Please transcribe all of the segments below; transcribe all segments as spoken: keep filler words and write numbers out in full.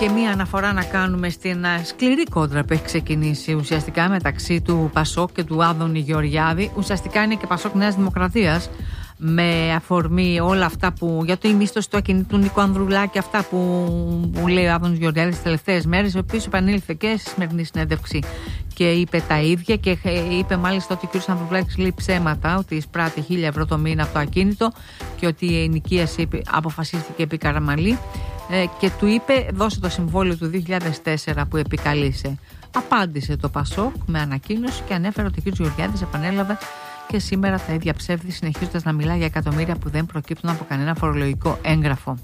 και μία αναφορά να κάνουμε στην σκληρή κόντρα που έχει ξεκινήσει ουσιαστικά μεταξύ του Πασόκ και του Άδωνη Γεωργιάδη. Ουσιαστικά είναι και Πασόκ Νέας Δημοκρατίας, με αφορμή όλα αυτά που για το ημίστοση του ακινήτου Νίκο Ανδρουλάκη, αυτά που, που λέει ο Άδωνης Γεωργιάδης τις τελευταίες μέρες, ο οποίος επανήλθε και στη σημερινή συνέντευξη και είπε τα ίδια και είπε μάλιστα ότι ο κ. Ανδρουλάκης λέει ψέματα, ότι εισπράττει χίλια ευρώ το μήνα από το ακίνητο και ότι η ενοικίαση αποφασίστηκε επί Καραμαλή, και του είπε δώσε το συμβόλαιο του δύο χιλιάδες τέσσερα που επικαλείσαι. Απάντησε το Πασόκ με ανακοίνωση και ανέφερε ότι ο κ. Γεωργιάδης επανέλαβε και σήμερα τα ίδια ψεύδη, συνεχίζοντας να μιλά για εκατομμύρια που δεν προκύπτουν από κανένα φορολογικό έγγραφο.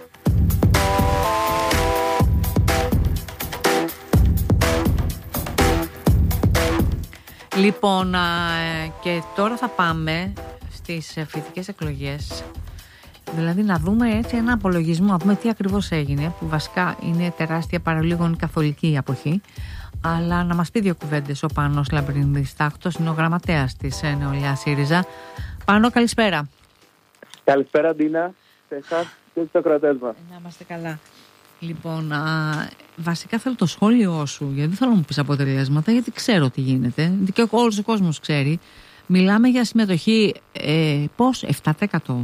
Λοιπόν, και τώρα θα πάμε στις φοιτητικές εκλογές. Δηλαδή να δούμε έτσι ένα απολογισμό, να δούμε τι ακριβώς έγινε, που βασικά είναι τεράστια παραλίγων καθολική αποχή. Αλλά να μας πει δύο κουβέντες ο Πάνος Λαμπρινίδης Τάχτος, είναι ο γραμματέας της Νεολαίας ΣΥΡΙΖΑ. Πάνο, καλησπέρα. Καλησπέρα, Ντίνα, σε εσάς και στους ακροατές μας. Να είμαστε καλά. Λοιπόν, α, βασικά θέλω το σχόλιο σου, γιατί δεν θέλω να μου πεις αποτελέσματα, γιατί ξέρω τι γίνεται και όλος ο κόσμος ξέρει. Μιλάμε για συμμετοχή, ε, πώς, επτά τοις εκατό.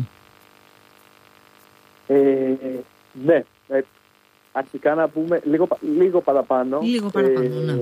Ε, ναι, ε, αρχικά να πούμε λίγο, λίγο παραπάνω. Λίγο παραπάνω, ε, ναι.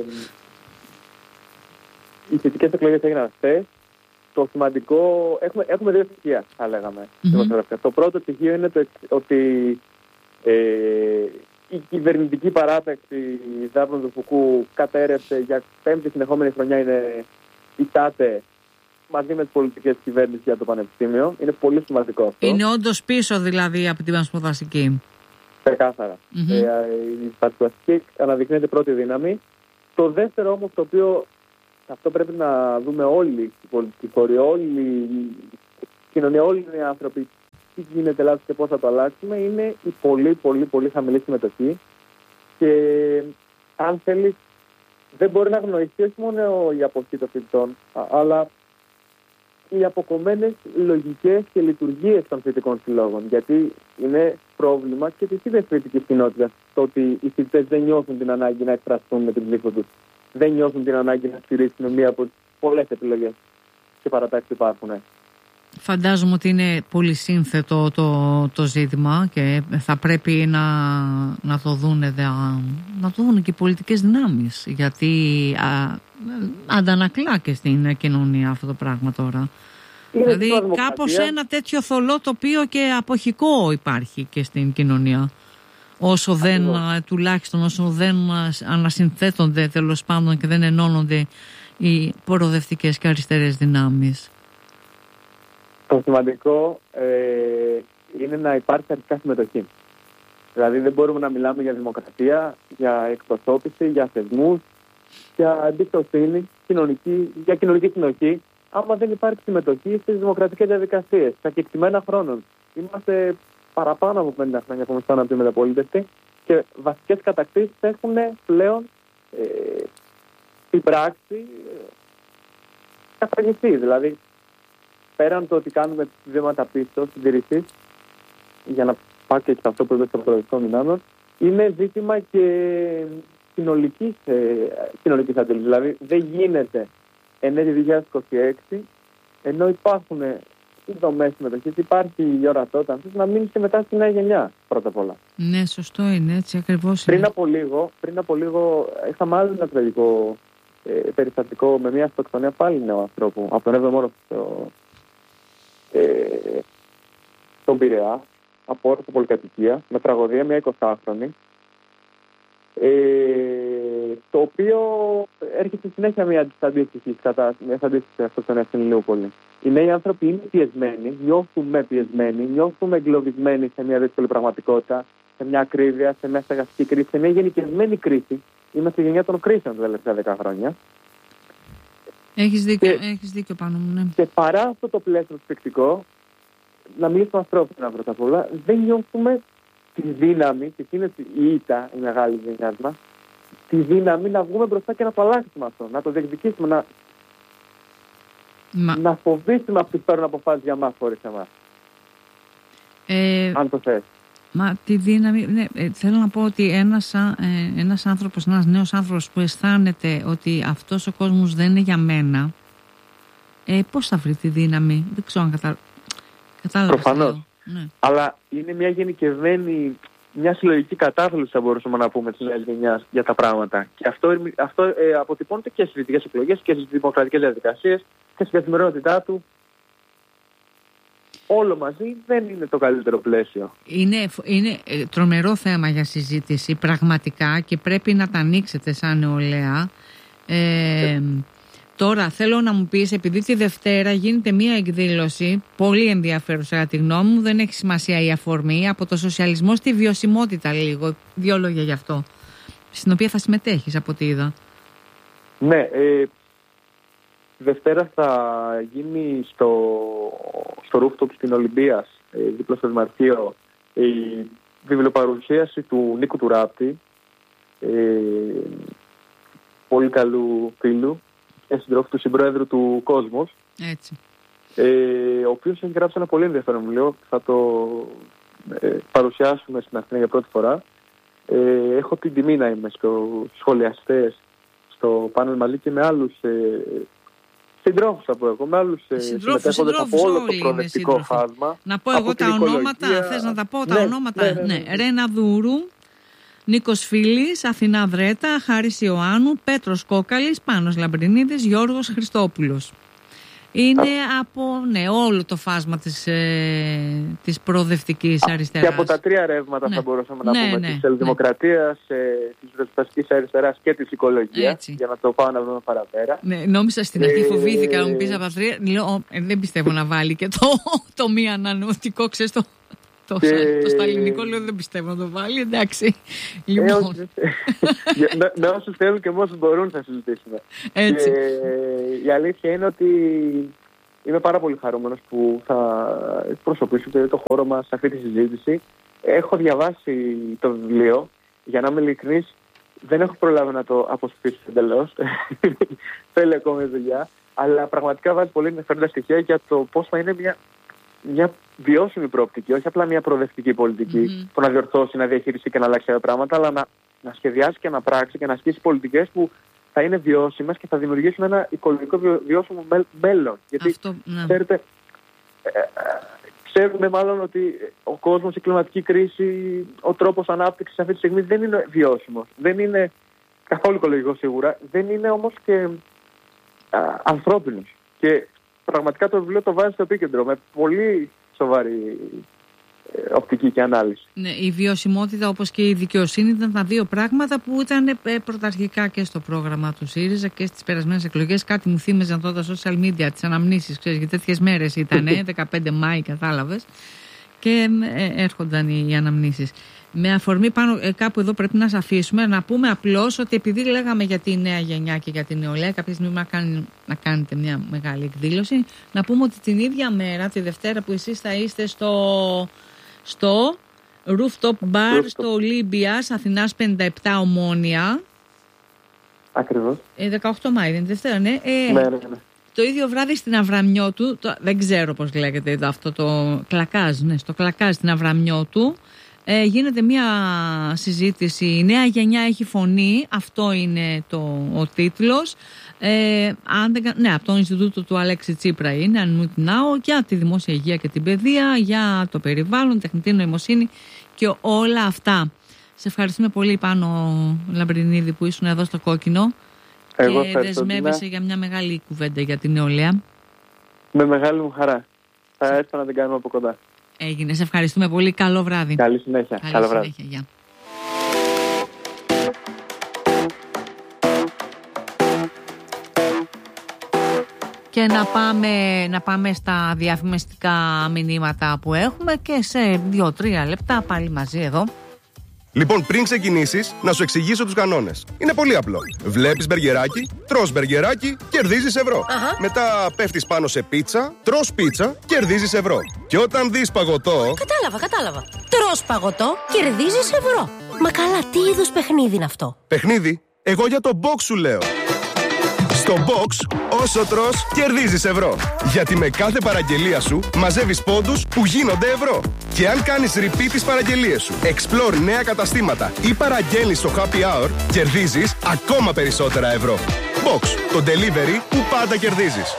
Οι φοιτητικές εκλογές έγιναν χθες. Το σημαντικό, έχουμε, έχουμε δύο στοιχεία, θα λέγαμε. Mm-hmm. Το πρώτο στοιχείο είναι το, ότι ε, η κυβερνητική παράταξη Δάπνου του Φουκού κατέρευσε για πέμπτη συνεχόμενη χρονιά, είναι η ΤΑΤΕ μαζί με τις πολιτικές κυβέρνησης για το Πανεπιστήμιο. Είναι πολύ σημαντικό αυτό. Είναι όντως πίσω δηλαδή από την Πανσπουδαστική. Ξεκάθαρα. Mm-hmm. Ε, η Πανσπουδαστική αναδεικνύεται πρώτη δύναμη. Το δεύτερο όμως, το οποίο αυτό πρέπει να δούμε όλοι οι πολιτικοί χώροι, όλη η κοινωνία, όλοι οι άνθρωποι, τι γίνεται λάθος και πώς θα το αλλάξουμε, είναι η πολύ πολύ πολύ χαμηλή συμμετοχή. Και αν θέλει, δεν μπορεί να γνωριστεί όχι μόνο η αποχή των φοιτητών, αλλά οι αποκομμένες λογικές και λειτουργίες των φοιτητικών συλλόγων. Γιατί είναι πρόβλημα και της ίδιας φοιτητικής κοινότητας το ότι οι φοιτητές δεν νιώθουν την ανάγκη να εκφραστούν με την ψήφο τους. Δεν νιώθουν την ανάγκη να στηρίξουν μία από τις πολλές επιλογές και παρατάξεις που υπάρχουν. Φαντάζομαι ότι είναι πολύ σύνθετο το, το ζήτημα και θα πρέπει να, να το δουν να το δουν και οι πολιτικές δυνάμεις, γιατί α, αντανακλά και στην κοινωνία αυτό το πράγμα τώρα. Είναι δηλαδή κάπως ένα τέτοιο θολό τοπίο και αποχικό υπάρχει και στην κοινωνία. Όσο δεν, τουλάχιστον όσο δεν ανασυνθέτονται τέλος πάντων και δεν ενώνονται οι προοδευτικές και αριστερές δυνάμεις. Το σημαντικό ε, είναι να υπάρχει αρχικά συμμετοχή. Δηλαδή δεν μπορούμε να μιλάμε για δημοκρατία, για εκπροσώπηση, για θεσμούς, για εμπιστοσύνη, κοινωνική, για κοινωνική συνοχή, άμα δεν υπάρχει συμμετοχή στις δημοκρατικές διαδικασίες, στα κεκτημένα χρόνων. Είμαστε παραπάνω από πενήντα χρόνια που είμαστε από τη μεταπολίτευση και βασικές κατακτήσεις έχουν πλέον ε, στην πράξη ε, καταργηθεί. Δηλαδή, πέραν το ότι κάνουμε βήματα πίσω, συντηρήσεις, για να πάω και σε αυτό που είπε στο προοδευτικό δυνάμεων, είναι ζήτημα και συνολικής, ε, συνολικής αντίληψης. Δηλαδή, δεν γίνεται εν έτη δύο χιλιάδες είκοσι έξι, ενώ υπάρχουν οι δομές συμμετοχής, υπάρχει η ορατότητα, να μείνει και μετά στη νέα γενιά, πρώτα απ' όλα. Ναι, σωστό είναι, έτσι ακριβώς πριν είναι. Από λίγο, πριν από λίγο, είχαμε άλλο ένα τραγικό ε, περιστατικό με μια αυτοκτονία πάλι νέου ανθρώπου, από τον έβδομο όροφο στο, ε, στον Πειραιά, από όροφο πολυκατοικία, με τραγωδία, μια εικοσάχρονη. Ε, το οποίο έρχεται στη συνέχεια μια αντίστοιχη αυτοκτονία στην Ηλιούπολη. Οι νέοι άνθρωποι είναι πιεσμένοι, νιώθουμε πιεσμένοι, νιώθουμε εγκλωβισμένοι σε μια δύσκολη πραγματικότητα, σε μια ακρίβεια, σε μια στεγαστική κρίση, σε μια γενικευμένη κρίση. Είμαστε η γενιά των κρίσεων τα τελευταία δέκα χρόνια. Έχεις δίκιο, και, έχεις δίκιο πάνω μου, ναι. Και παρά αυτό το πλαίσιο σπικτικό, να μιλήσουμε ανθρώπινα πρώτα απ' όλα, δεν νιώθουμε τη δύναμη, και είναι η ήττα η μεγάλη γενιά μας, τη δύναμη να βγούμε μπροστά και να το αλλάξουμε αυτό, να το διεκδικήσουμε, να, Μα... να φοβήσουμε αυτούς που παίρνουν αποφάσεις για μας χωρίς εμάς. Ε... Αν το θες. Μα τη δύναμη, ναι, ε, θέλω να πω ότι ένας, ε, ένας άνθρωπος, ένας νέος άνθρωπος που αισθάνεται ότι αυτός ο κόσμος δεν είναι για μένα, ε, πώς θα βρει τη δύναμη? Δεν ξέρω αν κατα... κατάλαβα. Προφανώς. Ναι. Αλλά είναι μια γενικευμένη, μια συλλογική κατάθλιψη, θα μπορούσαμε να πούμε, της νέας γενιάς για τα πράγματα. Και αυτό, αυτό ε, αποτυπώνεται και στις δυτικές εκλογές και στις δημοκρατικές διαδικασίες και στην καθημερινότητά του. Όλο μαζί δεν είναι το καλύτερο πλαίσιο. Είναι, είναι τρομερό θέμα για συζήτηση πραγματικά και πρέπει να τα ανοίξετε σαν νεολαία. Ε, τώρα θέλω να μου πεις, επειδή τη Δευτέρα γίνεται μία εκδήλωση πολύ ενδιαφέρουσα κατά τη γνώμη μου, δεν έχει σημασία η αφορμή, από το σοσιαλισμό στη βιωσιμότητα, λίγο, δύο λόγια γι' αυτό, στην οποία θα συμμετέχεις από ό,τι είδα. Ναι, ε, Δευτέρα θα γίνει στο, στο rooftop στην Ολυμπίας, ε, δίπλα στο Δημαρχείο, η βιβλιοπαρουσίαση του Νίκου του Ράπτη, ε, πολύ καλού φίλου και συντρόφου του συμπρόεδρου του Κόσμος, Έτσι. Ε, ο οποίος έχει γράψει ένα πολύ ενδιαφέρον βιβλίο. Θα το ε, παρουσιάσουμε στην Αθήνα για πρώτη φορά. Ε, έχω την τιμή να είμαι στους σχολιαστές στο πάνελ μαζί και με άλλους ε, συντρόφους από εγώ, με άλλους συμμετέχοντες από όλο το προοδευτικό φάσμα. Να πω εγώ τα ονόματα, θες να τα πω τα ναι, ονόματα? Ναι, ναι, ναι, ναι. Ρένα Δούρου, Νίκος Φίλης, Αθηνά Βρέτα, Χάρης Ιωάννου, Πέτρος Κόκαλης, Πάνος Λαμπρινίδης, Γιώργος Χριστόπουλος. Είναι Α. από ναι, όλο το φάσμα της, ε, της προοδευτικής αριστεράς. Και από τα τρία ρεύματα ναι. θα μπορούσαμε να ναι, πούμε, ναι, της ελληνοδημοκρατίας, ναι. ε, της προοδευτικής αριστεράς και της οικολογίας, για να το πάω να δούμε παραπέρα. Ναι, νόμιζα στην αρχή, φοβήθηκα να μου πεις από τα τρία. Λέω, ε, δεν πιστεύω να βάλει και το, το μη ανανεωτικό, ξέρεις το... Το, και... το σταλινικό λέω δεν πιστεύω να το βάλει, εντάξει. Λοιπόν. με, με όσους θέλουν και με όσους μπορούν θα συζητήσουμε. Έτσι. Και, η αλήθεια είναι ότι είμαι πάρα πολύ χαρούμενος που θα εκπροσωπήσω το χώρο μας σε αυτή τη συζήτηση. Έχω διαβάσει το βιβλίο, για να είμαι ειλικρινής, δεν έχω προλάβει να το αποσπίσω εντελώς. Θέλει ακόμη δουλειά. Αλλά πραγματικά βάζει πολύ ενδιαφέροντα στοιχεία για το πώς θα είναι μια... μια βιώσιμη προοπτική, όχι απλά μια προοδευτική πολιτική mm-hmm. που να διορθώσει, να διαχειριστεί και να αλλάξει τα πράγματα, αλλά να, να σχεδιάσει και να πράξει και να ασκήσει πολιτικές που θα είναι βιώσιμες και θα δημιουργήσουν ένα οικολογικό βιο, βιώσιμο μέλλον. Γιατί Αυτό, ναι. ξέρετε, ε, ε, ξέρουμε μάλλον ότι ο κόσμος, η κλιματική κρίση, ο τρόπος ανάπτυξης αυτή τη στιγμή δεν είναι βιώσιμος. Δεν είναι καθόλου οικολογικό σίγουρα, δεν είναι όμως και α, ανθρώπινος. Και πραγματικά το βιβλίο το βάζει στο επίκεντρο με πολύ σοβαρή ε, οπτική και ανάλυση. Ναι, η βιωσιμότητα όπως και η δικαιοσύνη ήταν τα δύο πράγματα που ήταν ε, πρωταρχικά και στο πρόγραμμα του ΣΥΡΙΖΑ και στις περασμένες εκλογές. Κάτι μου θύμιζαν τότε τα social media, τις αναμνήσεις, ξέρεις, γιατί τέτοιες μέρες ήταν, δεκαπέντε Μάη, κατάλαβες, και ε, έρχονταν οι, οι αναμνήσεις. Με αφορμή πάνω ε, κάπου εδώ πρέπει να σας αφήσουμε, να πούμε απλώς ότι επειδή λέγαμε για τη νέα γενιά και για την νεολαία, κάποια στιγμή να, κάνει, να κάνετε μια μεγάλη εκδήλωση, να πούμε ότι την ίδια μέρα, τη Δευτέρα που εσείς θα είστε στο, στο rooftop bar rooftop. στο Ολύμπιας, Αθηνάς πενήντα επτά Ομόνια. Ακριβώς. Ε, δεκαοκτώ Μάη, δεν είναι Δευτέρα, ναι. Ε, ναι, ναι, ναι. Το ίδιο βράδυ στην Αβραμιώτου, το, δεν ξέρω πώς λέγεται αυτό το κλακάζ, ναι, στο κλακάζ στην Αβραμιώτου, Ε, γίνεται μια συζήτηση. Η νέα γενιά έχει φωνή. Αυτό είναι το, ο τίτλος. Ε, αν δεν, ναι, από το Ινστιτούτο του Αλέξη Τσίπρα είναι, αν μου την άω, για τη δημόσια υγεία και την παιδεία, για το περιβάλλον, τεχνητή νοημοσύνη και όλα αυτά. Σε ευχαριστούμε πολύ, Πάνο Λαμπρινίδη, που ήσουν εδώ στο Κόκκινο. Εγώ και δεσμεύεσαι για μια μεγάλη κουβέντα για την νεολαία. Με μεγάλη μου χαρά. Θα έρθω να την κάνουμε από κοντά. Έγινε. Σε ευχαριστούμε πολύ. Καλό βράδυ. Καλή συνέχεια. Καλή Καλό συνέχεια. βράδυ. Γεια. Και να πάμε, να πάμε στα διαφημιστικά μηνύματα που έχουμε και σε δύο-τρία λεπτά πάλι μαζί εδώ. Λοιπόν, πριν ξεκινήσεις, να σου εξηγήσω τους κανόνες. Είναι πολύ απλό. Βλέπεις μπεργκεράκι, τρως μπεργκεράκι, κερδίζεις ευρώ. Αχα. Μετά πέφτεις πάνω σε πίτσα, τρως πίτσα, κερδίζεις ευρώ. Και όταν δεις παγωτό... Κατάλαβα, κατάλαβα. Τρως παγωτό, κερδίζεις ευρώ. Μα καλά, τι είδους παιχνίδι είναι αυτό? Παιχνίδι? Εγώ για το box σου λέω. Στο Στο Box, όσο τρως, κερδίζεις ευρώ. Γιατί με κάθε παραγγελία σου μαζεύεις πόντους που γίνονται ευρώ. Και αν κάνεις repeat τις παραγγελίες σου, explore νέα καταστήματα ή παραγγέλνεις στο happy hour, κερδίζεις ακόμα περισσότερα ευρώ. Box, το delivery που πάντα κερδίζεις.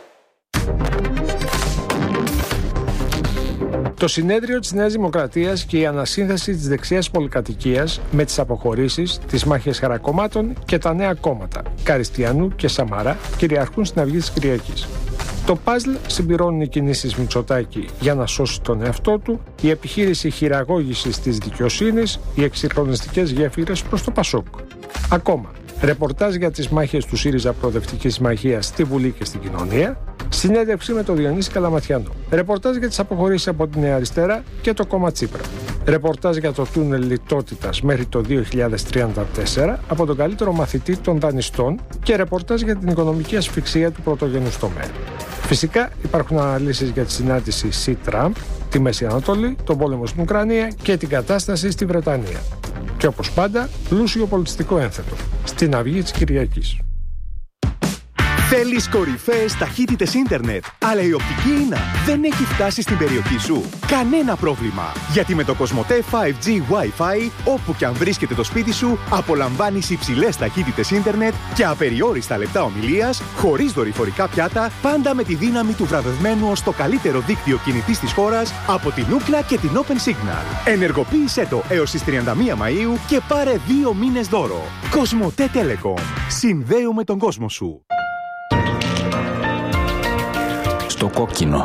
Το συνέδριο της Νέας Δημοκρατίας και η ανασύνθεση της δεξιάς πολυκατοικίας με τις αποχωρήσεις, τις μάχες χαρακομμάτων και τα νέα κόμματα Καριστιανού και Σαμαρά κυριαρχούν στην αυγή της Κυριακής. Το παζλ συμπληρώνουν οι κινήσεις Μητσοτάκη για να σώσει τον εαυτό του, η επιχείρηση χειραγώγησης της δικαιοσύνης, οι εξυγχρονιστικές γέφυρες προς το Πασόκ. Ακόμα, ρεπορτάζ για τις μάχες του ΣΥΡΙΖΑ Προοδευτικής Συμμαχίας στη Βουλή και στην κοινωνία, συνέντευξη με τον Διονύση Καλαματιανό, ρεπορτάζ για τις αποχωρήσεις από την Νέα Αριστερά και το κόμμα Τσίπρα, ρεπορτάζ για το τούνελ λιτότητας μέχρι το δύο χιλιάδες τριάντα τέσσερα από τον καλύτερο μαθητή των δανειστών και ρεπορτάζ για την οικονομική ασφυξία του πρωτογενούς τομέα. Φυσικά υπάρχουν αναλύσεις για τη συνάντηση Σι-Τραμπ, τη Μέση Ανατολή, τον πόλεμο στην Ουκρανία και την κατάσταση στη Βρετανία. Και όπως πάντα, πλούσιο πολιτιστικό ένθετο στην αυγή της Κυριακής. Θέλεις κορυφαίες ταχύτητες ίντερνετ, αλλά η οπτική ίνα δεν έχει φτάσει στην περιοχή σου? Κανένα πρόβλημα, γιατί με το Κοσμοτέ φάιβ τζι Wi-Fi, όπου και αν βρίσκεται το σπίτι σου, απολαμβάνεις υψηλές ταχύτητες ίντερνετ και απεριόριστα λεπτά ομιλίας, χωρίς δορυφορικά πιάτα, πάντα με τη δύναμη του βραβευμένου ως το καλύτερο δίκτυο κινητής της χώρας από την Ookla και την Open Signal. Ενεργοποίησέ το έως τις τριάντα μία Μαΐου και πάρε δύο μήνες δώρο. Κοσμοτέ Telecom. Συνδέουμε τον κόσμο σου. Το κόκκινο.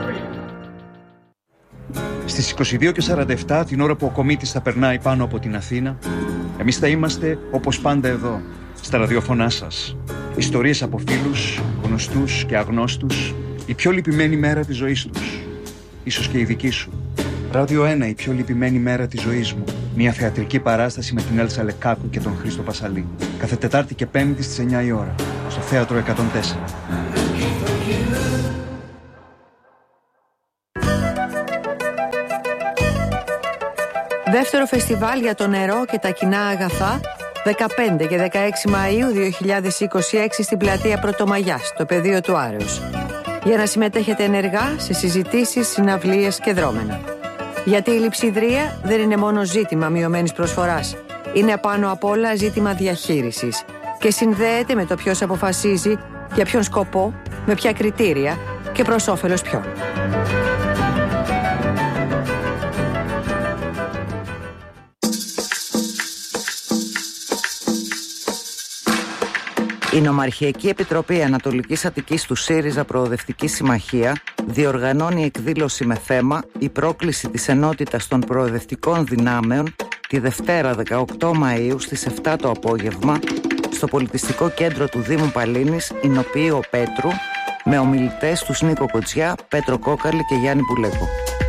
Στις είκοσι δύο και σαράντα επτά, την ώρα που ο κομίτης θα περνάει πάνω από την Αθήνα, εμείς θα είμαστε όπως πάντα εδώ, στα ραδιοφωνά σας. Ιστορίες από φίλους, γνωστούς και αγνώστους, η πιο λυπημένη μέρα της ζωής τους. Ίσως και η δική σου. Ράδιο ένα, η πιο λυπημένη μέρα της ζωής μου. Μια θεατρική παράσταση με την Έλσα Λεκάκου και τον Χρήστο Πασαλή. Κάθε Τετάρτη και Πέμπτη στις εννιά η ώρα, στο Θέατρο εκατόν τέσσερα. Δεύτερο φεστιβάλ για το νερό και τα κοινά αγαθά, δεκαπέντε και δεκαέξι Μαΐου δύο χιλιάδες είκοσι έξι στην πλατεία Πρωτομαγιάς, στο πεδίο του Άρεως. Για να συμμετέχετε ενεργά σε συζητήσεις, συναυλίες και δρόμενα. Γιατί η λειψιδρία δεν είναι μόνο ζήτημα μειωμένης προσφοράς. Είναι πάνω απ' όλα ζήτημα διαχείρισης και συνδέεται με το ποιος αποφασίζει, για ποιον σκοπό, με ποια κριτήρια και προς όφελος ποιον. Η Νομαρχιακή Επιτροπή Ανατολικής Αττικής του ΣΥΡΙΖΑ Προοδευτική Συμμαχία διοργανώνει εκδήλωση με θέμα «Η πρόκληση της ενότητας των προοδευτικών δυνάμεων» τη Δευτέρα δεκαοκτώ Μαΐου στις επτά το απόγευμα στο Πολιτιστικό Κέντρο του Δήμου Παλίνης, Ηνοποιείο Πέτρου, με ομιλητές τους Νίκο Κοτσιά, Πέτρο Κόκαλη και Γιάννη Πουλέκο.